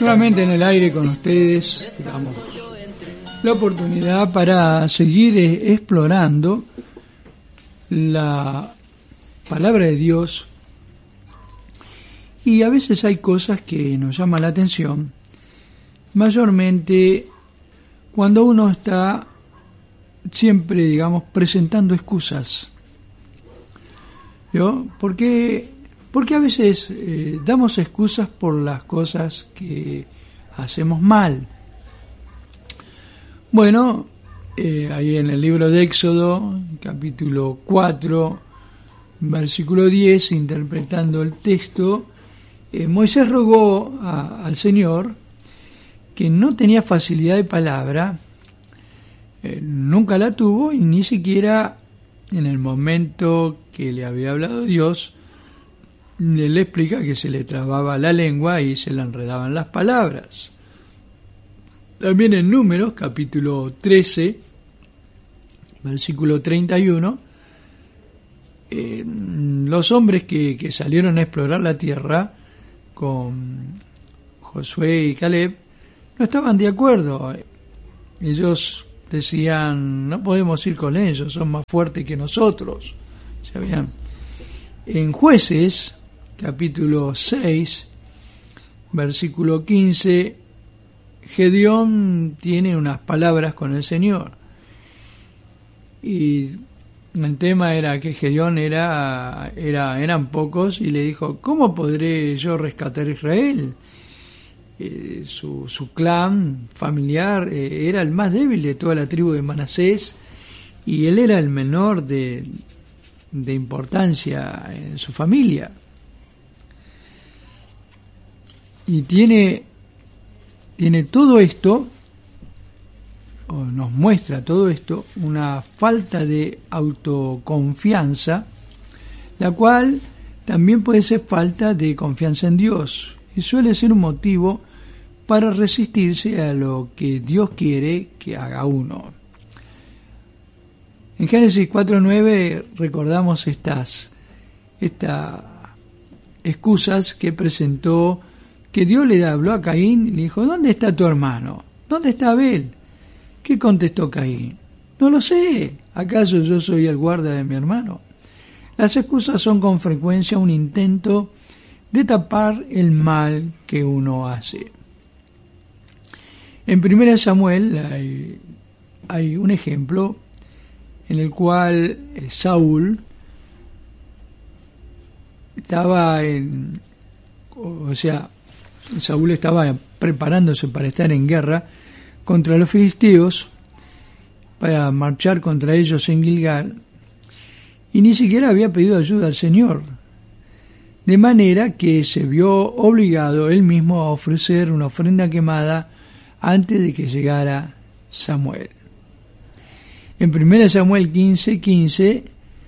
Nuevamente en el aire con ustedes, damos la oportunidad para seguir explorando la palabra de Dios, y a veces hay cosas que nos llaman la atención, mayormente cuando uno está siempre, digamos, presentando excusas. ¿Yo? Porque a veces damos excusas por las cosas que hacemos mal. Bueno, ahí en el libro de Éxodo, capítulo 4, versículo 10, interpretando el texto, Moisés rogó al Señor, que no tenía facilidad de palabra, nunca la tuvo, y ni siquiera en el momento que le había hablado Dios, le explica que se le trababa la lengua y se le enredaban las palabras. También en Números, capítulo 13, versículo 31, los hombres que salieron a explorar la tierra con Josué y Caleb no estaban de acuerdo. Ellos decían, no podemos ir con ellos, son más fuertes que nosotros. ¿Sabían? En Jueces, capítulo 6, versículo 15, Gedeón tiene unas palabras con el Señor. Y el tema era que Gedeón eran pocos, y le dijo, ¿cómo podré yo rescatar a Israel? Su clan familiar era el más débil de toda la tribu de Manasés, y él era el menor de importancia en su familia. Y tiene todo esto, o nos muestra todo esto, una falta de autoconfianza, la cual también puede ser falta de confianza en Dios, y suele ser un motivo para resistirse a lo que Dios quiere que haga uno. En Génesis 4:9 recordamos estas excusas que presentó, que Dios le habló a Caín y le dijo, ¿dónde está tu hermano? ¿Dónde está Abel? ¿Qué contestó Caín? No lo sé, ¿acaso yo soy el guarda de mi hermano? Las excusas son con frecuencia un intento de tapar el mal que uno hace. En 1 Samuel hay un ejemplo en el cual Saúl Saúl estaba preparándose para estar en guerra contra los filisteos, para marchar contra ellos en Gilgal, y ni siquiera había pedido ayuda al Señor, de manera que se vio obligado él mismo a ofrecer una ofrenda quemada antes de que llegara Samuel. En 1 Samuel 15:15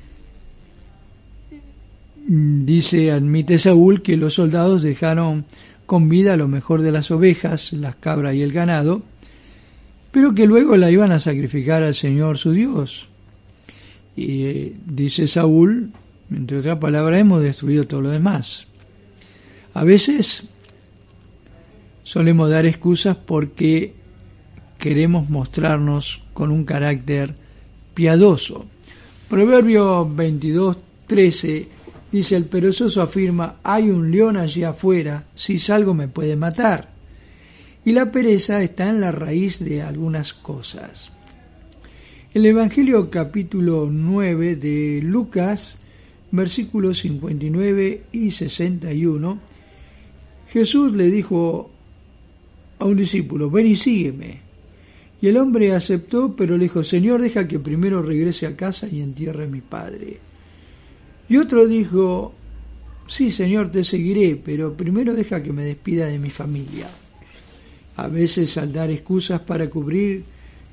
dice, admite Saúl que los soldados dejaron con vida lo mejor de las ovejas, las cabras y el ganado, pero que luego la iban a sacrificar al Señor su Dios. Y dice Saúl, entre otras palabras, hemos destruido todo lo demás. A veces solemos dar excusas porque queremos mostrarnos con un carácter piadoso. Proverbio 22:13 dice, el perezoso afirma, hay un león allí afuera, si salgo me puede matar. Y la pereza está en la raíz de algunas cosas. El Evangelio capítulo 9 de Lucas, versículos 59 y 61, Jesús le dijo a un discípulo, ven y sígueme. Y el hombre aceptó, pero le dijo, Señor, deja que primero regrese a casa y entierre a mi padre. Y otro dijo, sí, Señor, te seguiré, pero primero deja que me despida de mi familia. A veces solemos dar excusas para cubrir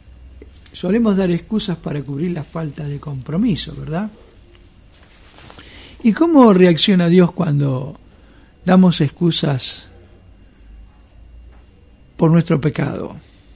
la falta de compromiso, ¿verdad? ¿Y cómo reacciona Dios cuando damos excusas por nuestro pecado?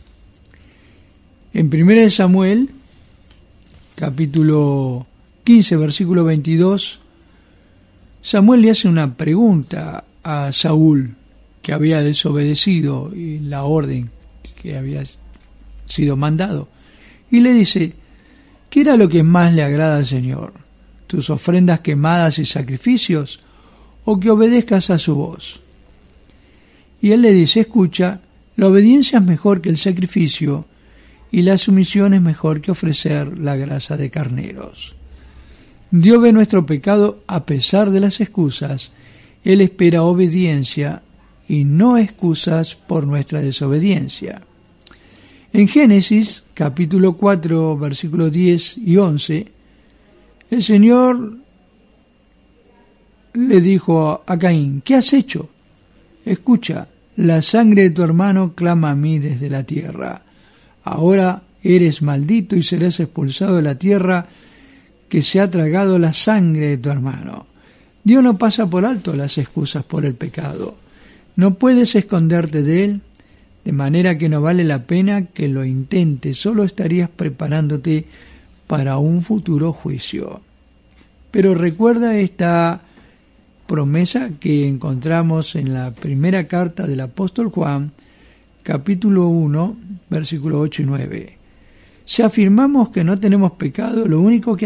En 1 Samuel, capítulo 15, versículo 22, Samuel le hace una pregunta a Saúl. que había desobedecido la orden que había sido mandado, y le dice: ¿qué era lo que más le agrada al Señor? ¿Tus ofrendas quemadas y sacrificios, o que obedezcas a su voz? Y él le dice: escucha, la obediencia es mejor que el sacrificio, y la sumisión es mejor que ofrecer la grasa de carneros. Dios ve nuestro pecado a pesar de las excusas. Él espera obediencia y no excusas por nuestra desobediencia. En Génesis, capítulo 4, versículos 10 y 11, el Señor le dijo a Caín: ¿qué has hecho? Escucha, la sangre de tu hermano clama a mí desde la tierra. Ahora eres maldito y serás expulsado de la tierra, que se ha tragado la sangre de tu hermano. Dios no pasa por alto las excusas por el pecado. No puedes esconderte de él, de manera que no vale la pena que lo intentes, solo estarías preparándote para un futuro juicio. Pero recuerda esta promesa que encontramos en la primera carta del apóstol Juan, capítulo 1, versículos 8 y 9. Si afirmamos que no tenemos pecado, lo único que